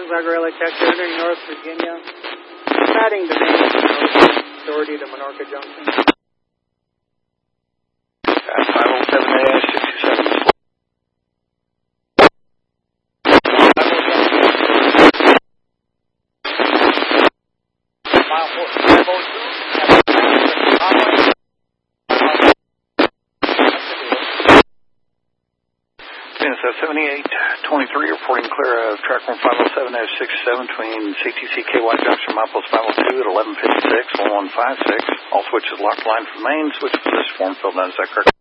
Zagarelli, Texas, entering North Virginia. Adding the main authority to Minorca Junction. 507A67. Mile 502. 7823 reporting clear of track 1507-67 between CTC KY Junction, milepost 502 at 1156, 1156. All switches locked line for the main, switch position form filled out. Is that correct?